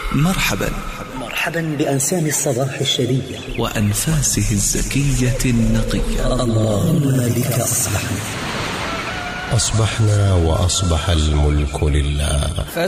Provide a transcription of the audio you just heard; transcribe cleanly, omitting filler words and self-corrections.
مرحبا بأنسام الصباح الشرية وأنفاسه الزكية النقية. اللهم بك أصبحنا وأصبح الملك لله.